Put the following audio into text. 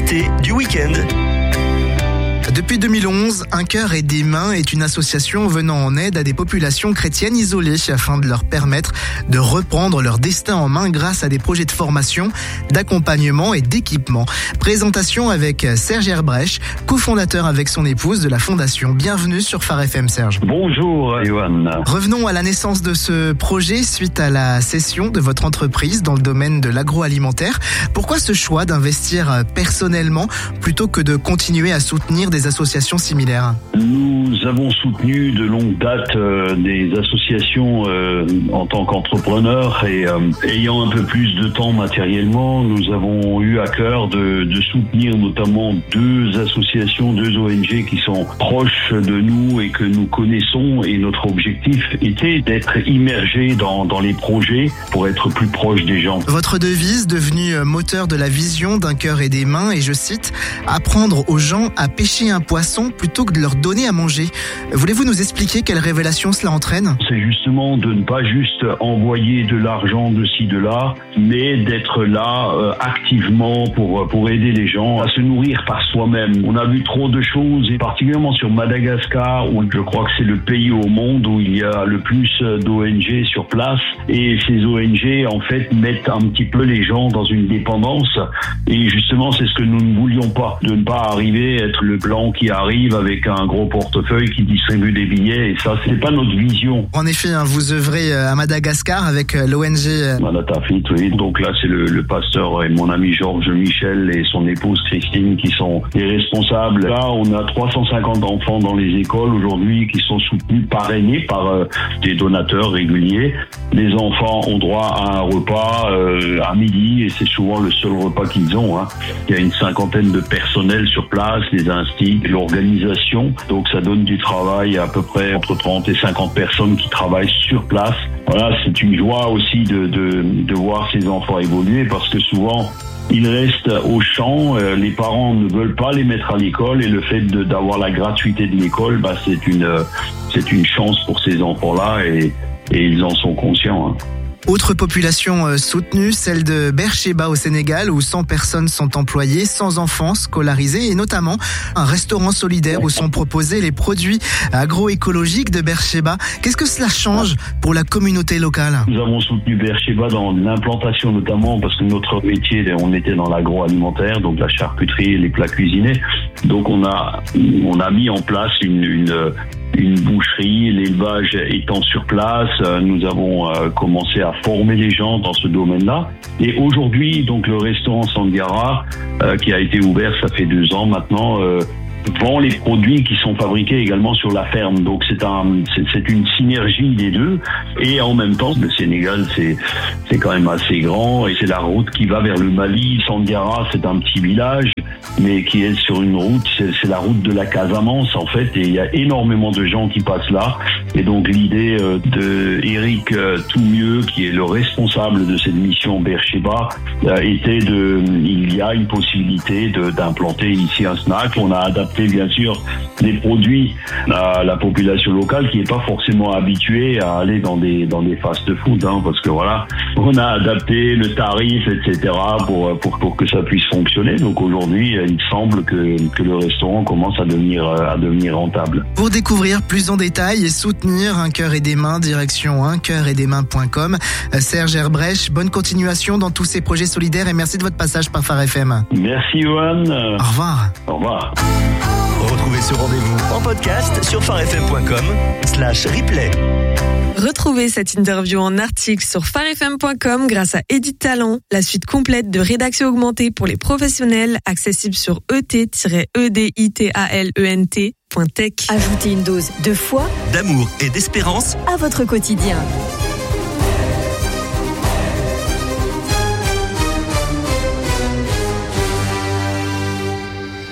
l'actualité du week-end. Depuis 2011, Un cœur et des mains est une association venant en aide à des populations chrétiennes isolées afin de leur permettre de reprendre leur destin en main grâce à des projets de formation, d'accompagnement et d'équipement. Présentation avec Serge Herbrecht, cofondateur avec son épouse de la fondation. Bienvenue sur Phare FM, Serge. Bonjour, Johan. Revenons à la naissance de ce projet suite à la cession de votre entreprise dans le domaine de l'agroalimentaire. Pourquoi ce choix d'investir personnellement plutôt que de continuer à soutenir des associations similaires? Nous avons soutenu de longue date des associations en tant qu'entrepreneurs et ayant un peu plus de temps matériellement, nous avons eu à cœur de soutenir notamment deux associations, deux ONG qui sont proches de nous et que nous connaissons, et notre objectif était d'être immergé dans les projets pour être plus proche des gens. Votre devise, devenue moteur de la vision d'Un cœur et des mains, et je cite, apprendre aux gens à pêcher un poisson plutôt que de leur donner à manger. Voulez-vous nous expliquer quelle révélation cela entraîne? C'est justement de ne pas juste envoyer de l'argent de ci, de là, mais d'être là activement pour aider les gens à se nourrir par soi-même. On a vu trop de choses, et particulièrement sur Madagascar, où je crois que c'est le pays au monde où il y a le plus d'ONG sur place, et ces ONG en fait mettent un petit peu les gens dans une dépendance, et justement c'est ce que nous ne voulions pas, de ne pas arriver à être le blanc qui arrive avec un gros portefeuille qui distribue des billets, et ça c'est pas notre vision. En effet, vous œuvrez à Madagascar avec l'ONG Manatafit, oui. Donc là c'est le pasteur et mon ami Georges Michel et son épouse Christine qui sont les responsables. Là on a 350 enfants dans les écoles aujourd'hui qui sont soutenus, parrainés par des donateurs réguliers. Les enfants ont droit à un repas à midi, et c'est souvent le seul repas qu'ils ont. Il y a une cinquantaine de personnels sur place, les instits, l'organisation. Donc ça donne du travail à peu près entre 30 et 50 personnes qui travaillent sur place. Voilà, c'est une joie aussi de voir ces enfants évoluer, parce que souvent ils restent au champ, les parents ne veulent pas les mettre à l'école, et le fait d'avoir la gratuité de l'école, c'est une chance pour ces enfants-là, et ils en sont conscients. Autre population soutenue, celle de Beersheba au Sénégal, où 100 personnes sont employées, 100 enfants scolarisés, et notamment un restaurant solidaire où sont proposés les produits agroécologiques de Beersheba. Qu'est-ce que cela change pour la communauté locale? Nous avons soutenu Beersheba dans l'implantation notamment, parce que notre métier, on était dans l'agroalimentaire, donc la charcuterie et les plats cuisinés. Donc on a mis en place une boucherie, l'élevage étant sur place, nous avons commencé à former les gens dans ce domaine-là. Et aujourd'hui, donc le restaurant Sangara, qui a été ouvert, ça fait 2 ans maintenant, vend les produits qui sont fabriqués également sur la ferme. Donc c'est une synergie des deux. Et en même temps, le Sénégal, c'est quand même assez grand, et c'est la route qui va vers le Mali. Sangara, c'est un petit village, mais qui est sur une route, c'est la route de la Casamance en fait, et il y a énormément de gens qui passent là. Et donc l'idée de Eric Toumieux, qui est le responsable de cette mission Beersheba, était il y a une possibilité d'implanter ici un snack. On a adapté bien sûr les produits à la population locale qui n'est pas forcément habituée à aller dans des fast-food, parce que voilà, on a adapté le tarif, etc. pour que ça puisse fonctionner. Donc aujourd'hui, il semble que le restaurant commence à devenir rentable. Pour découvrir plus en détail et soutenir Un cœur et des mains, direction uncoeuretdesmains.com. Serge Herbrecht, bonne continuation dans tous ces projets solidaires, et merci de votre passage par Phare FM. Merci Johan. Au revoir. Au revoir. Retrouvez ce rendez-vous en podcast sur pharefm.com/replay. Retrouvez cette interview en article sur pharefm.com grâce à Edith Talent, la suite complète de rédaction augmentée pour les professionnels, accessible sur et-edittalent.tech. Ajoutez une dose de foi, d'amour et d'espérance à votre quotidien.